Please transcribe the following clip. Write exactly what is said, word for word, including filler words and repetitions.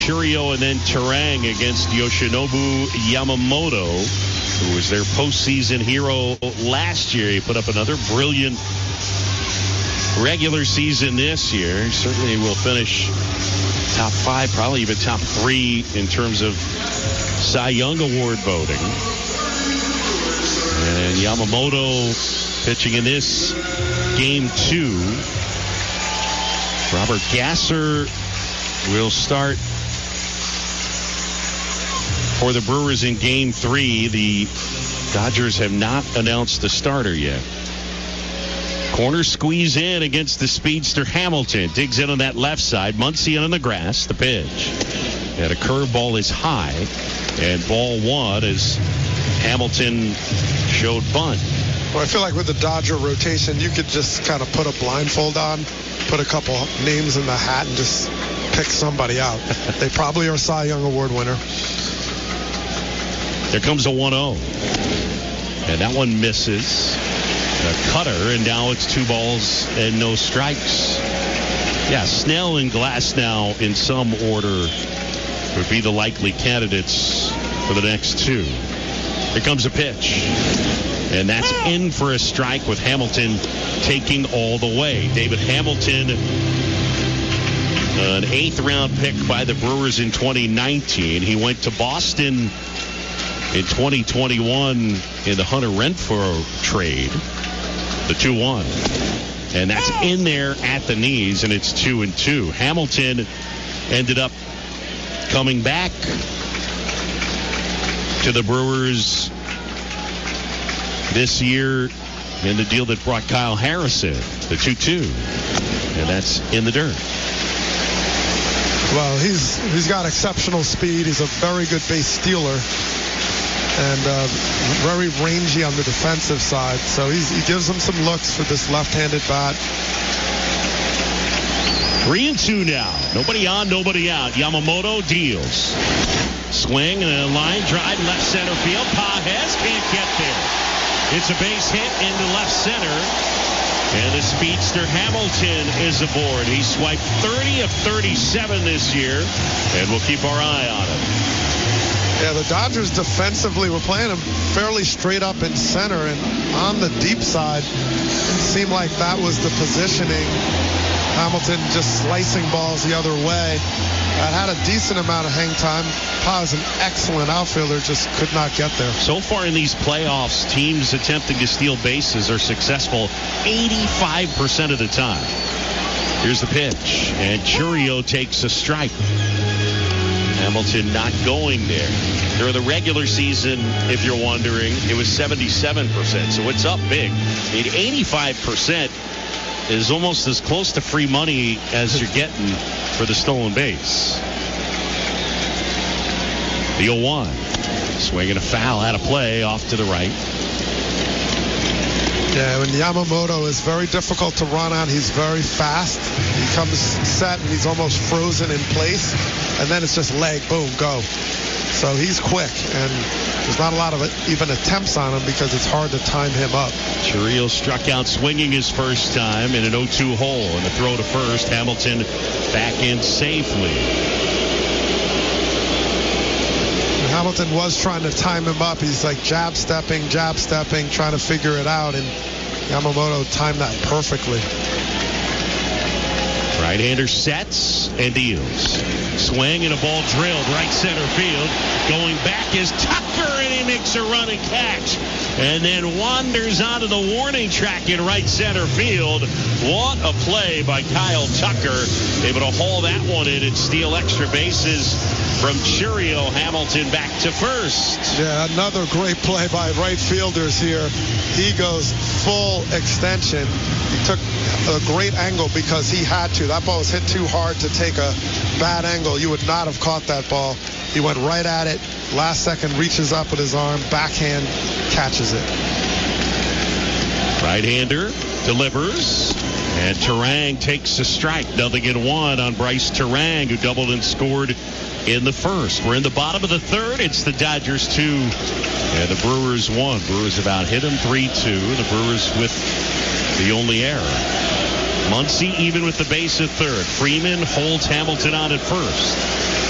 Chourio and then Turang against Yoshinobu Yamamoto, who was their postseason hero last year. He put up another brilliant regular season this year. Certainly will finish top five, probably even top three in terms of Cy Young Award voting. And Yamamoto pitching in this game two. Robert Gasser will start for the Brewers in game three. The Dodgers have not announced the starter yet. Corner squeeze in against the speedster Hamilton. Digs in on that left side. Muncy on the grass. The pitch. And a curveball is high. And ball one as Hamilton showed bunt. Well, I feel like with the Dodger rotation, you could just kind of put a blindfold on, put a couple names in the hat, and just pick somebody out. They probably are a Cy Young Award winner. There comes a one oh. And that one misses. A cutter, and now it's two balls and no strikes. Yeah, Snell and Glasnow in some order would be the likely candidates for the next two. Here comes a pitch. And that's in for a strike with Hamilton taking all the way. David Hamilton, an eighth round pick by the Brewers in twenty nineteen. He went to Boston in twenty twenty-one in the Hunter Renfroe trade. The two one. And that's in there at the knees, and it's two and two. Hamilton ended up coming back to the Brewers this year in the deal that brought Kyle Harrison, the two two. And that's in the dirt. Well, he's he's got exceptional speed. He's a very good base stealer. And uh, very rangy on the defensive side. So he's, he gives him some looks for this left-handed bat. Three and two now. Nobody on, nobody out. Yamamoto deals. Swing and a line drive left center field. Pages can't get there. It's a base hit into left center. And the speedster Hamilton is aboard. He swiped thirty of thirty-seven this year. And we'll keep our eye on him. Yeah, the Dodgers defensively were playing him fairly straight up in center, and on the deep side, it seemed like that was the positioning. Hamilton just slicing balls the other way. That had a decent amount of hang time. Paz, an excellent outfielder, just could not get there. So far in these playoffs, teams attempting to steal bases are successful eighty-five percent of the time. Here's the pitch, and Chourio takes a strike. Hamilton not going there. During the regular season, if you're wondering, it was seventy-seven percent, so it's up big. I mean, eighty-five percent is almost as close to free money as you're getting for the stolen base. The oh one. Swinging a foul out of play off to the right. Yeah, when Yamamoto is very difficult to run on. He's very fast. He comes set and he's almost frozen in place. And then it's just leg, boom, go. So he's quick. And there's not a lot of it, even attempts on him because it's hard to time him up. Chourio struck out swinging his first time in an oh two hole. And the throw to first, Hamilton back in safely. Hamilton was trying to time him up. He's like jab stepping, jab stepping, trying to figure it out, and Yamamoto timed that perfectly. Right-hander sets and deals. Swing and a ball drilled right center field. Going back is Tucker, and he makes a run and catch. And then wanders onto the warning track in right center field. What a play by Kyle Tucker. Able to haul that one in and steal extra bases from Chourio. Hamilton back to first. Yeah, another great play by right fielders here. He goes full extension. He took a great angle because he had to. That ball was hit too hard to take a bad angle. You would not have caught that ball. He went right at it. Last second, reaches up with his arm, backhand, catches it. Right-hander delivers, and Turang takes a strike. Nothing in one on Bryce Turang, who doubled and scored in the first. We're in the bottom of the third. It's the Dodgers two and the Brewers one. Brewers about hit them three two. The Brewers with the only error. Muncy even with the base at third. Freeman holds Hamilton on at first.